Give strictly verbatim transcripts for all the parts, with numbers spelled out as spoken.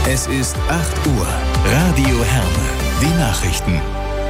Es ist acht Uhr. Radio Herne. Die Nachrichten.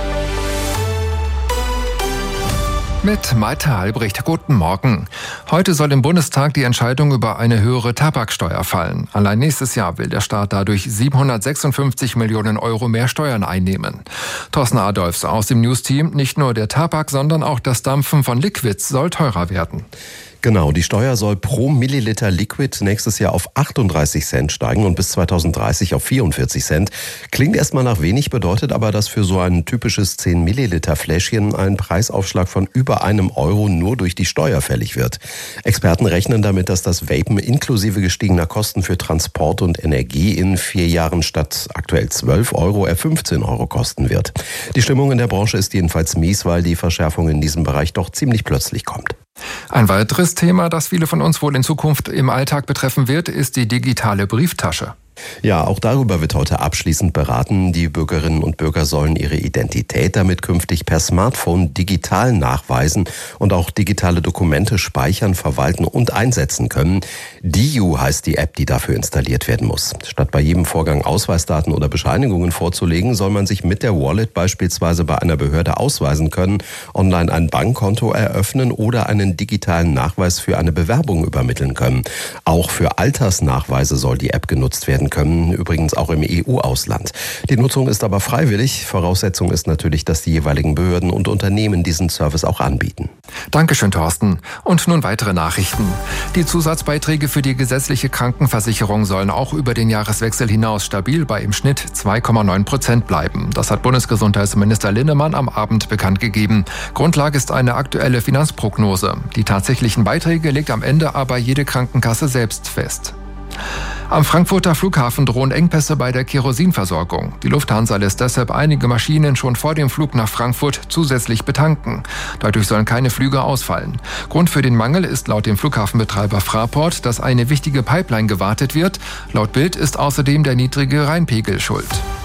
Mit Malte Albrecht. Guten Morgen. Heute soll im Bundestag die Entscheidung über eine höhere Tabaksteuer fallen. Allein nächstes Jahr will der Staat dadurch siebenhundertsechsundfünfzig Millionen Euro mehr Steuern einnehmen. Thorsten Adolfs aus dem News-Team. Nicht nur der Tabak, sondern auch das Dampfen von Liquids soll teurer werden. Genau, die Steuer soll pro Milliliter Liquid nächstes Jahr auf achtunddreißig Cent steigen und bis zweitausenddreißig auf vierundvierzig Cent. Klingt erstmal nach wenig, bedeutet aber, dass für so ein typisches zehn Milliliter Fläschchen ein Preisaufschlag von über einem Euro nur durch die Steuer fällig wird. Experten rechnen damit, dass das Vapen inklusive gestiegener Kosten für Transport und Energie in vier Jahren statt aktuell zwölf Euro eher fünfzehn Euro kosten wird. Die Stimmung in der Branche ist jedenfalls mies, weil die Verschärfung in diesem Bereich doch ziemlich plötzlich kommt. Ein weiteres Thema, das viele von uns wohl in Zukunft im Alltag betreffen wird, ist die digitale Brieftasche. Ja, auch darüber wird heute abschließend beraten. Die Bürgerinnen und Bürger sollen ihre Identität damit künftig per Smartphone digital nachweisen und auch digitale Dokumente speichern, verwalten und einsetzen können. D I U heißt die App, die dafür installiert werden muss. Statt bei jedem Vorgang Ausweisdaten oder Bescheinigungen vorzulegen, soll man sich mit der Wallet beispielsweise bei einer Behörde ausweisen können, online ein Bankkonto eröffnen oder einen digitalen Nachweis für eine Bewerbung übermitteln können. Auch für Altersnachweise soll die App genutzt werden können, übrigens auch im E U-Ausland. Die Nutzung ist aber freiwillig. Voraussetzung ist natürlich, dass die jeweiligen Behörden und Unternehmen diesen Service auch anbieten. Dankeschön, Thorsten. Und nun weitere Nachrichten. Die Zusatzbeiträge für die gesetzliche Krankenversicherung sollen auch über den Jahreswechsel hinaus stabil bei im Schnitt zwei Komma neun Prozent bleiben. Das hat Bundesgesundheitsminister Linnemann am Abend bekannt gegeben. Grundlage ist eine aktuelle Finanzprognose. Die tatsächlichen Beiträge legt am Ende aber jede Krankenkasse selbst fest. Am Frankfurter Flughafen drohen Engpässe bei der Kerosinversorgung. Die Lufthansa lässt deshalb einige Maschinen schon vor dem Flug nach Frankfurt zusätzlich betanken. Dadurch sollen keine Flüge ausfallen. Grund für den Mangel ist laut dem Flughafenbetreiber Fraport, dass eine wichtige Pipeline gewartet wird. Laut Bild ist außerdem der niedrige Rheinpegel schuld.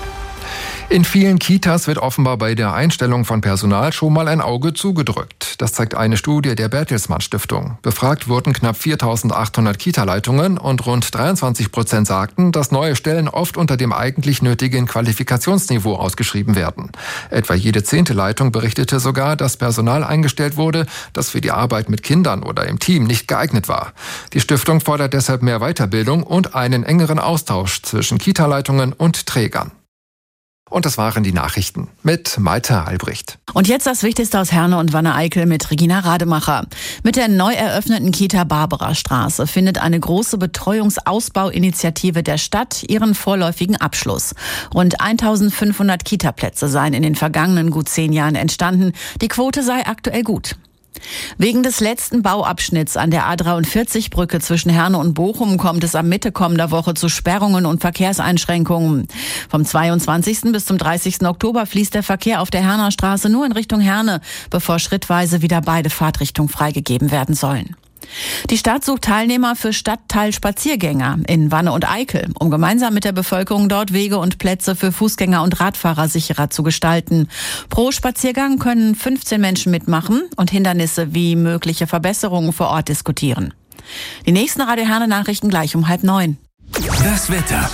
In vielen Kitas wird offenbar bei der Einstellung von Personal schon mal ein Auge zugedrückt. Das zeigt eine Studie der Bertelsmann Stiftung. Befragt wurden knapp viertausendachthundert Kita-Leitungen und rund dreiundzwanzig Prozent sagten, dass neue Stellen oft unter dem eigentlich nötigen Qualifikationsniveau ausgeschrieben werden. Etwa jede zehnte Leitung berichtete sogar, dass Personal eingestellt wurde, das für die Arbeit mit Kindern oder im Team nicht geeignet war. Die Stiftung fordert deshalb mehr Weiterbildung und einen engeren Austausch zwischen Kita-Leitungen und Trägern. Und das waren die Nachrichten mit Malte Albrecht. Und jetzt das Wichtigste aus Herne und Wanne-Eickel mit Regina Rademacher. Mit der neu eröffneten Kita Barbarastraße findet eine große Betreuungsausbauinitiative der Stadt ihren vorläufigen Abschluss. Rund eintausendfünfhundert Kita-Plätze seien in den vergangenen gut zehn Jahren entstanden. Die Quote sei aktuell gut. Wegen des letzten Bauabschnitts an der A dreiundvierzig-Brücke zwischen Herne und Bochum kommt es am Mitte kommender Woche zu Sperrungen und Verkehrseinschränkungen. Vom zweiundzwanzigsten bis zum dreißigsten Oktober fließt der Verkehr auf der Herner Straße nur in Richtung Herne, bevor schrittweise wieder beide Fahrtrichtungen freigegeben werden sollen. Die Stadt sucht Teilnehmer für Stadtteilspaziergänger in Wanne und Eickel, um gemeinsam mit der Bevölkerung dort Wege und Plätze für Fußgänger und Radfahrer sicherer zu gestalten. Pro Spaziergang können fünfzehn Menschen mitmachen und Hindernisse wie mögliche Verbesserungen vor Ort diskutieren. Die nächsten Radio Herne Nachrichten gleich um halb neun. Das Wetter.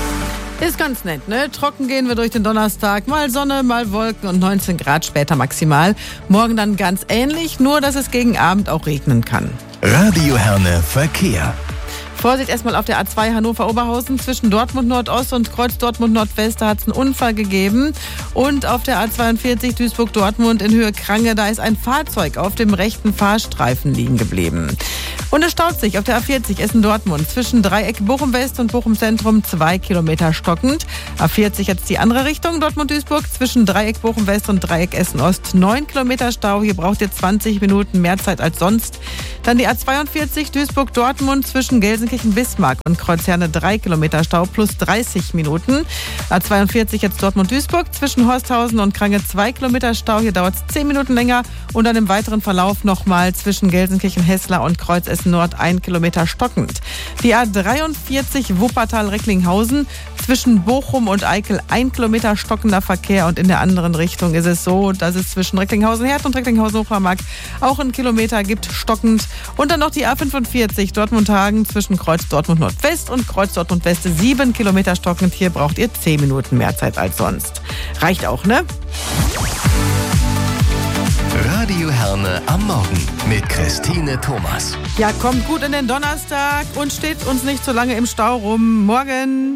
Ist ganz nett, ne? Trocken gehen wir durch den Donnerstag. Mal Sonne, mal Wolken und neunzehn Grad später maximal. Morgen dann ganz ähnlich, nur dass es gegen Abend auch regnen kann. Radio Herne Verkehr. Vorsicht erstmal auf der A zwei Hannover-Oberhausen zwischen Dortmund Nordost und Kreuz Dortmund Nordwest. Da hat es einen Unfall gegeben. Und auf der A zweiundvierzig Duisburg-Dortmund in Höhe Krange, da ist ein Fahrzeug auf dem rechten Fahrstreifen liegen geblieben. Und es staut sich auf der A vierzig Essen-Dortmund zwischen Dreieck Bochum-West und Bochum-Zentrum zwei Kilometer stockend. A vierzig jetzt die andere Richtung, Dortmund-Duisburg zwischen Dreieck Bochum-West und Dreieck Essen-Ost neun Kilometer Stau. Hier braucht ihr zwanzig Minuten mehr Zeit als sonst. Dann die A zweiundvierzig Duisburg-Dortmund zwischen Gelsenkirchen-Bismarck und Kreuzherne drei Kilometer Stau plus dreißig Minuten. A zweiundvierzig jetzt Dortmund-Duisburg zwischen Horsthausen und Krange zwei Kilometer Stau. Hier dauert es zehn Minuten länger. Und dann im weiteren Verlauf nochmal zwischen Gelsenkirchen-Hessler und Kreuz Essen Nord ein Kilometer stockend. Die A dreiundvierzig Wuppertal-Recklinghausen Zwischen Bochum und Eickel ein Kilometer stockender Verkehr und in der anderen Richtung ist es so, dass es zwischen Recklinghausen-Herd und Recklinghausen-Uckermark auch einen Kilometer gibt, stockend. Und dann noch die A fünfundvierzig Dortmund-Hagen zwischen Kreuz Dortmund-Nordwest und Kreuz Dortmund-West sieben Kilometer stockend. Hier braucht ihr zehn Minuten mehr Zeit als sonst. Reicht auch, ne? Radio Herne am Morgen mit Christine Thomas. Ja, kommt gut in den Donnerstag und steht uns nicht so lange im Stau rum. Morgen.